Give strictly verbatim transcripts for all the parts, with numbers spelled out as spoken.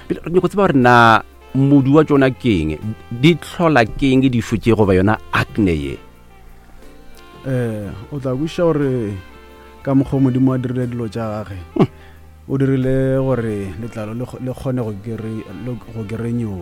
re go tseba gore na modu wa tsona keng di tlhola keng di shotse go ba yona acne ye eh o tla buisha gore ka mokgwa modimo a dirile dilo tša gage o dirile gore letlalo le kgone go gere go gerenyo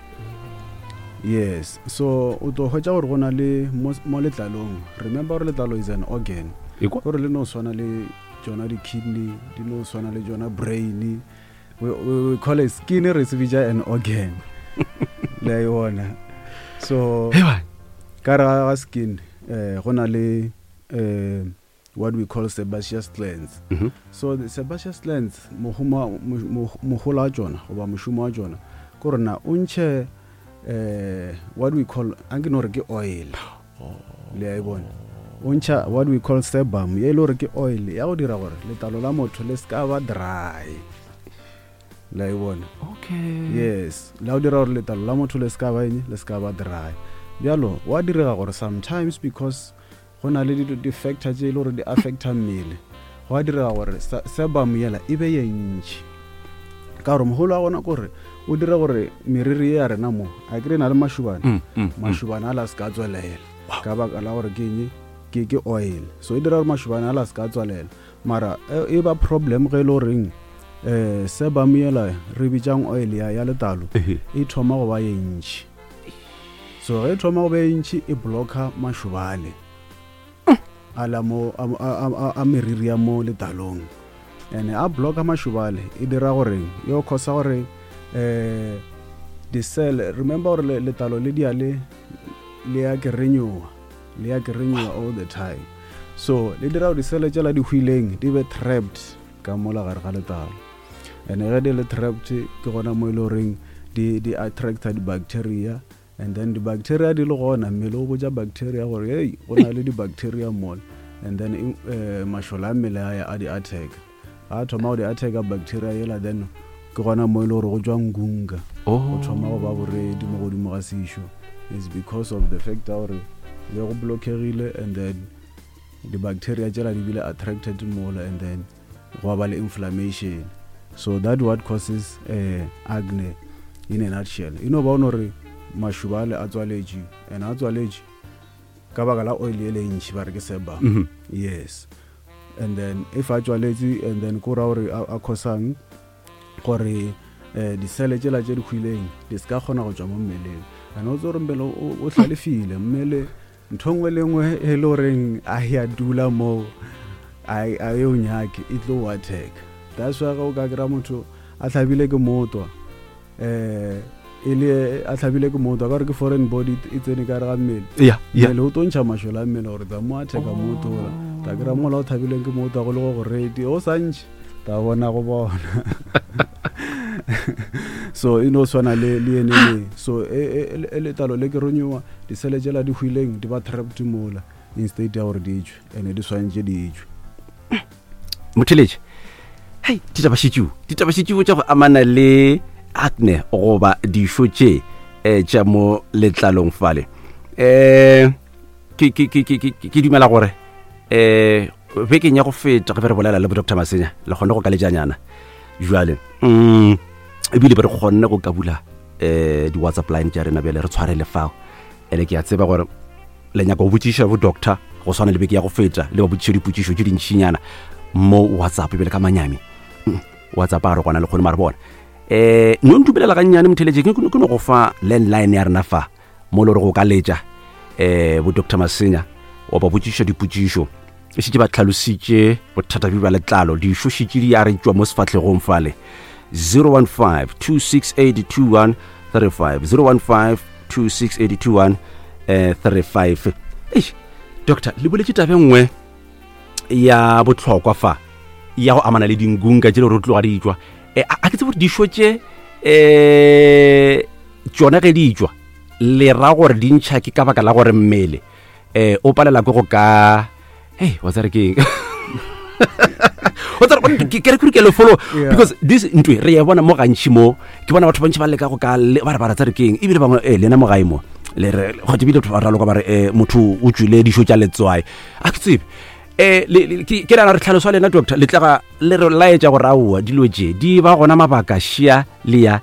yes so o to hwetša gore go na le mo letlalong remember gore letlalo is an organ gore le no swana le jona di kidney di no swana le jona brain we, we, we call it skin receiver an organ le yona so ka ra skin eh go na le eh what we call sebaceous glands mm-hmm. so the sebaceous glands mohuma mohola jona goba moshumo wa jona gore na o ntshe eh what we call anginore ke oil le a ibona o ntsha what we call sebum ye lore ke oil ya go dira gore letlalo la motho le ska ba dry la ibona okay yes la o dira gore letlalo la motho le ska ba eng le ska ba dry bialo wa dira gore sometimes because gona le di factor tse lore di affecta mmele go dira gore sebum yela e be yentši ka re moholo a gona gore o dira gore meriri ya rena mo a kre na le mashubana mm, mm, mashubana ala ska tswalela ka baka la gore ke ke ke oil so e dira gore mashubana ala ska tswalela mara e ba problem ge lo reng eh sebum yela re bitjang oil ya ya letalo e thoma go ba yentši so ge thoma go ba yentši e blocka mashubale ala mo a meriri ya mo letalong ene a blocka mashubale e dira gore yo khosa gore eh the cell remember gore letalo le dia le le ya kerenyoa le ya kerenyoa all the time so le dira gore cell tšela di hwileng di be trapped ka mola gare ga letalo ene ge di le trapped ke gona mo ile reng di di attracted bacteria and then the bacteria di le gona mmele o boja bacteria gore hey go na le di bacteria mole and then uh, mashola mmele a di attack a thoma go di attack bacteria yela then ke gona mo ile gore go tswa ngunga o thoma go ba boredi mo godimo ga sisho is because of the fact that le go blockegile and then the bacteria tsela di bile attracted mole and then go ba le inflammation so that what causes uh, acne in a nutshell you know ba no re mashubale a tswaleji and a tswaleji ka baka la oil ele ntši ba re ke sebum mm -hmm. yes and then if a tswaleji and then ko ra gore a khosang gore eh di sele tsela tše di khwileng di ska khona go tswa mo mmeleng ana o tsore mbele o hlalefile mmele nthongwe lengwe e le reng a ya dula mo ai a yo nyake it lo attack that's why go ka gra motho a tlhabile ke motwa eh ile a tlhabile ke motho ka re ke foreign body e tsene ka re ga mmele yeah yeah le o tontša mashola mmele gore tsa mo atheka motho la ta kra mo la o thabileng ke motho go le go ready o santše ta bona go bona so e no swana le le ene so e le talo le ke ronyoa di sele jela di hwileng di ba trapped mola instead ya gore di tswe ene di swantše di tswe motheleje hey ditabashitju ditabashitju tša go amana le acne goba disho tše eh tša mo letlalong fale eh ke ke ke ke ke dumela gore eh be ke nya go feta ge re bolela le Doctor Masenya le gone go ka lejanyana jwale mm e bile re gone go ka bula eh di WhatsApp line tša rena bele re tshware le fao ele ke a tseba gore le nya go botšiša bo doctor go swana le be ke ya go feta le ba botšiša dipotšišo tše dintšinyana mo WhatsApp bele ka manyami WhatsApp a re gona le gone mara bona eh no ntubelela ga nnyane motheleje ke no go fa landline ya rena fa mo le re go ka letša eh bo Doctor Masenya wa ba botšiša dipotšišo e se ba tlhalositše bothata ba letlalo di shoshitše di ya re tswa mo sefatlegong fale zero one five two six eight two one three five zero one five two six eight two one three five eish doctor le boletse tabe nngwe ya botlhokwa fa ya go amana le dingunga tše le re tloga di tswa a ke tse gore di shotse eh tsona ge di tswa le ra gore di ntšha ke ka baka la gore mmele eh o palela go ka hey what's that again what's that ke ke re ke le follow because this ntwe re ya bona mo gantši mo ke bona batho ba ntši ba le ka go ka ba re ba ra tsa re keng e bile bangwe eh lena mo gaimo le re go tibile batho ba ralo ka ba re eh motho o tswile di shotsa letswai a ke tsebe eh ke ke rana re tlhaloswa lena doctor le tlaga le re laetša go raua dilo tše di ba gona mabaka shia le ya